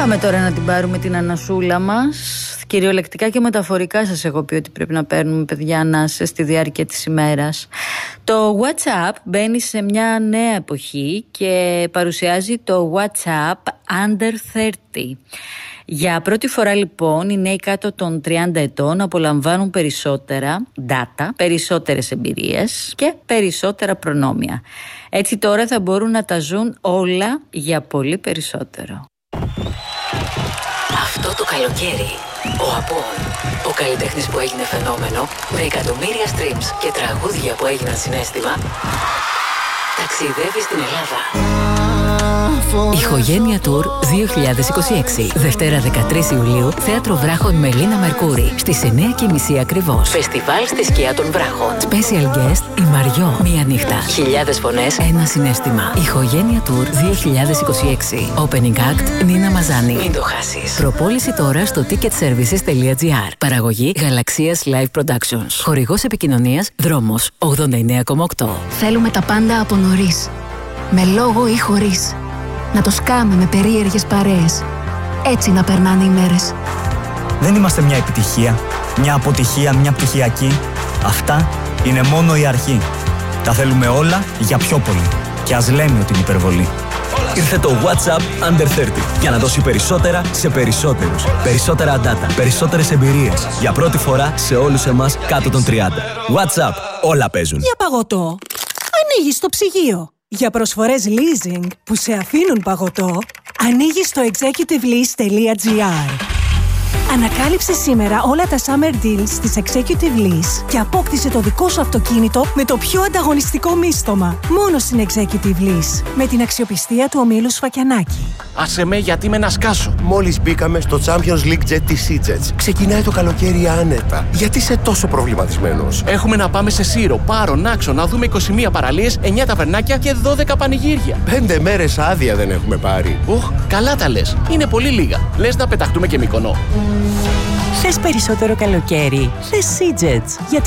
Πάμε τώρα να την πάρουμε την ανασούλα μας. Κυριολεκτικά και μεταφορικά σας έχω πει ότι πρέπει να παίρνουμε, παιδιά, ανάσες στη διάρκεια της ημέρας. Το WhatsApp μπαίνει σε μια νέα εποχή και παρουσιάζει το WhatsApp Under 30. Για πρώτη φορά λοιπόν οι νέοι κάτω των 30 ετών απολαμβάνουν περισσότερα data, περισσότερες εμπειρίες και περισσότερα προνόμια. Έτσι τώρα θα μπορούν να τα ζουν όλα για πολύ περισσότερο. Αυτό το καλοκαίρι, ο Απόν, ο καλλιτέχνης που έγινε φαινόμενο, με εκατομμύρια streams και τραγούδια που έγιναν συναίσθημα, ταξιδεύει στην Ελλάδα. Ηχογένεια Tour 2026. Δευτέρα 13 Ιουλίου, Θέατρο Βράχων Μελίνα Μερκούρη. Στις 9:30 ακριβώς. Φεστιβάλ στη σκιά των Βράχων. Special guest η Μαριό. Μία νύχτα. Χιλιάδες φωνές, ένα συναίσθημα. Ηχογένεια Tour 2026. Opening act Νίνα Μαζάνη. Μην το χάσεις. Προπόληση τώρα στο ticketservices.gr. Παραγωγή Γαλαξίας Live Productions. Χορηγός επικοινωνίας Δρόμος 89,8. Θέλουμε τα πάντα από νωρίς. Με λόγο ή χωρίς. Να το σκάμε με περίεργες παρέες. Έτσι να περνάνε οι μέρες. Δεν είμαστε μια επιτυχία, μια αποτυχία, μια πτυχιακή. Αυτά είναι μόνο η αρχή. Τα θέλουμε όλα για πιο πολύ. Και ας λέμε ότι είναι υπερβολή. Ήρθε το WhatsApp Under 30 για να δώσει περισσότερα σε περισσότερους. Περισσότερα data, περισσότερες εμπειρίες. Για πρώτη φορά σε όλους εμάς κάτω των 30. WhatsApp, όλα παίζουν. Για παγωτό, ανοίγεις το ψυγείο. Για προσφορές leasing που σε αφήνουν παγωτό, ανοίγεις το executivelease.gr. Ανακάλυψε σήμερα όλα τα summer deals της Executive Lease και απόκτησε το δικό σου αυτοκίνητο με το πιο ανταγωνιστικό μίστομα. Μόνο στην Executive Lease. Με την αξιοπιστία του ομίλου Σφακιανάκη. Άσε με, γιατί με να σκάσω. Μόλις μπήκαμε στο Champions League Jet της EasyJet. Ξεκινάει το καλοκαίρι άνετα. Γιατί είσαι τόσο προβληματισμένος? Έχουμε να πάμε σε Σύρο, Πάρο, Νάξο, να δούμε 21 παραλίες, 9 ταβερνάκια και 12 πανηγύρια. 5 μέρες άδεια δεν έχουμε πάρει. Καλά τα λες. Είναι πολύ λίγα. Λες να πεταχτούμε και Μυκονό. Θες περισσότερο καλοκαίρι? Θες EasyJet.